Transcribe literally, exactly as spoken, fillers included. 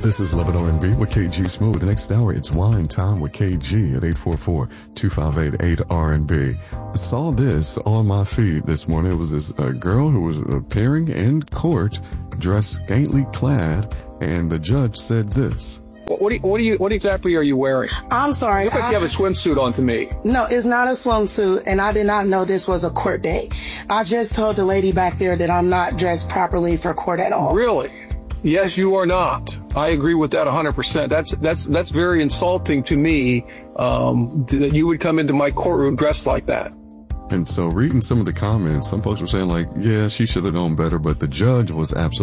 This is Love It R and B with K G Smooth. The next hour, it's Wine Time with K G at eight four four, two five eight, eight R and B. I saw this on my feed this morning. It was this uh, girl who was appearing in court dressed scantily clad, and the judge said this. What, what, do you, what, do you, what exactly are you wearing? I'm sorry. You look like I, you have a swimsuit on to me. No, it's not a swimsuit, and I did not know this was a court day. I just told the lady back there that I'm not dressed properly for court at all. Really? Yes, you are not. I agree with that one hundred percent. That's that's that's very insulting to me um, that you would come into my courtroom dressed like that. And so reading some of the comments, some folks were saying like, yeah, she should have known better, but the judge was absolutely